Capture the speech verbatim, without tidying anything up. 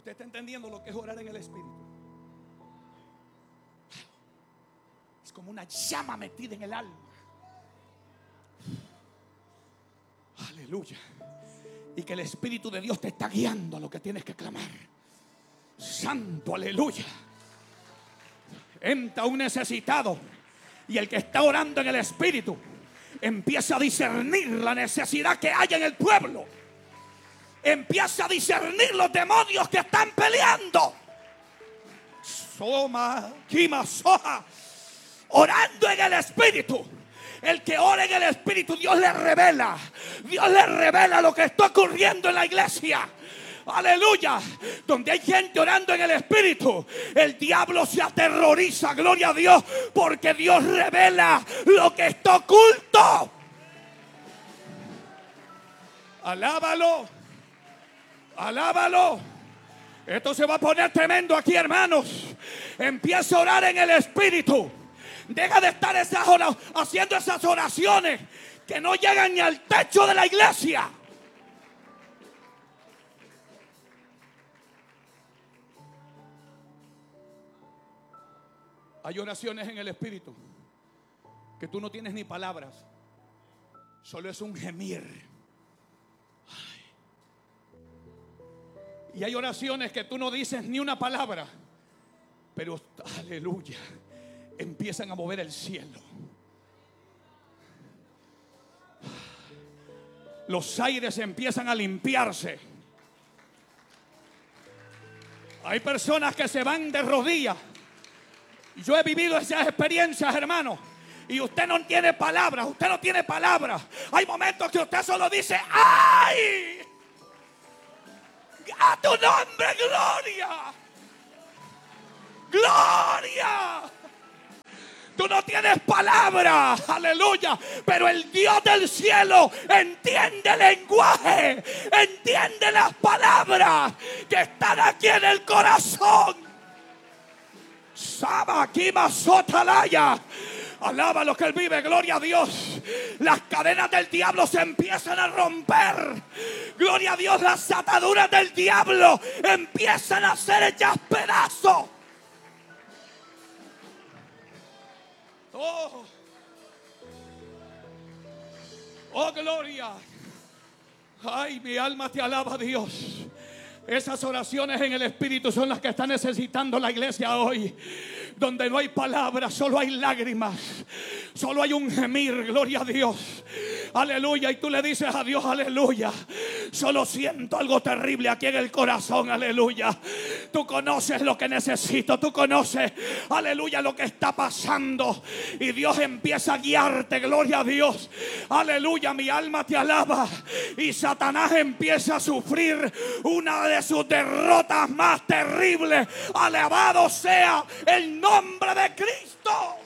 Usted está entendiendo lo que es orar en el Espíritu. Es como una llama metida en el alma. Aleluya. Y que el Espíritu de Dios te está guiando a lo que tienes que clamar. Santo, aleluya. Entra un necesitado y el que está orando en el Espíritu empieza a discernir la necesidad que hay en el pueblo. Empieza a discernir los demonios que están peleando. Soma, Kima, Soja. Orando en el Espíritu. El que ora en el Espíritu, Dios le revela. Dios le revela lo que está ocurriendo en la iglesia. Aleluya. Donde hay gente orando en el Espíritu, el diablo se aterroriza. Gloria a Dios. Porque Dios revela lo que está oculto. Alábalo. Alábalo. Esto se va a poner tremendo aquí, hermanos. Empieza a orar en el Espíritu. Deja de estar esas horas, haciendo esas oraciones que no llegan ni al techo de la iglesia. Hay oraciones en el Espíritu que tú no tienes ni palabras, solo es un gemir. Ay. Y hay oraciones que tú no dices ni una palabra, pero aleluya, empiezan a mover el cielo. Los aires empiezan a limpiarse. Hay personas que se van de rodillas. Yo he vivido esas experiencias, hermano. Y usted no tiene palabras, usted no tiene palabras. Hay momentos que usted solo dice: ¡ay! ¡A tu nombre, gloria! ¡Gloria! Tú no tienes palabras, aleluya. Pero el Dios del cielo entiende el lenguaje, entiende las palabras que están aquí en el corazón. Saba Kima Sotalaya. Alaba lo que Él vive, gloria a Dios. Las cadenas del diablo se empiezan a romper. Gloria a Dios, las ataduras del diablo empiezan a ser hechas pedazos. Oh, oh, gloria. Ay, mi alma te alaba, Dios. Esas oraciones en el Espíritu son las que está necesitando la iglesia hoy. Donde no hay palabras, solo hay lágrimas. Solo hay un gemir, gloria a Dios. Aleluya. Y tú le dices a Dios: aleluya. Solo siento algo terrible aquí en el corazón, aleluya. Tú conoces lo que necesito. Tú conoces, aleluya, lo que está pasando. Y Dios empieza a guiarte, gloria a Dios. Aleluya, mi alma te alaba. Y Satanás empieza a sufrir una de sus derrotas más terribles. Alabado sea el nombre de Cristo.